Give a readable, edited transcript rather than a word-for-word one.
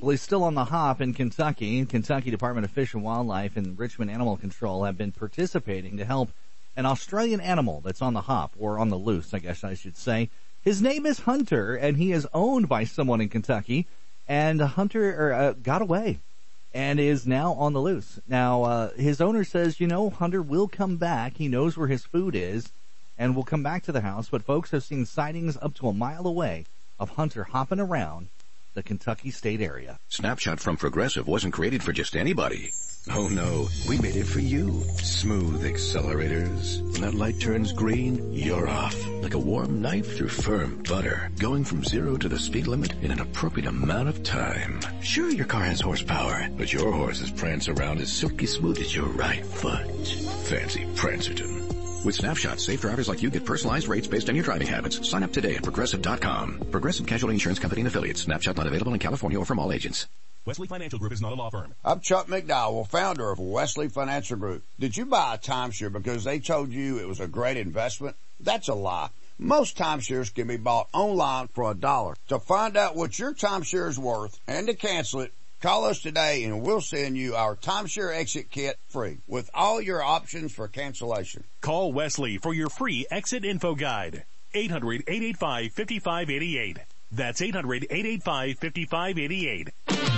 Well, he's still on the hop in Kentucky. Kentucky Department of Fish and Wildlife and Richmond Animal Control have been participating to help an Australian animal that's on the hop, or on the loose, I guess I should say. His name is Hunter, and he is owned by someone in Kentucky. And Hunter got away and is now on the loose. Now, his owner says, Hunter will come back. He knows where his food is and will come back to the house. But folks have seen sightings up to a mile away of Hunter hopping around the Kentucky state area. Snapshot from Progressive wasn't created for just anybody. Oh no, we made it for you. Smooth accelerators. When that light turns green, you're off. Like a warm knife through firm butter. Going from 0 to the speed limit in an appropriate amount of time. Sure, your car has horsepower, but your horses prance around as silky smooth as your right foot. Fancy Prancerton. With Snapshot, safe drivers like you get personalized rates based on your driving habits. Sign up today at Progressive.com. Progressive Casualty Insurance Company and Affiliates. Snapshot not available in California or from all agents. Wesley Financial Group is not a law firm. I'm Chuck McDowell, founder of Wesley Financial Group. Did you buy a timeshare because they told you it was a great investment? That's a lie. Most timeshares can be bought online for $1. To find out what your timeshare is worth and to cancel it, call us today and we'll send you our timeshare exit kit free with all your options for cancellation. Call Wesley for your free exit info guide. 800-885-5588. That's 800-885-5588.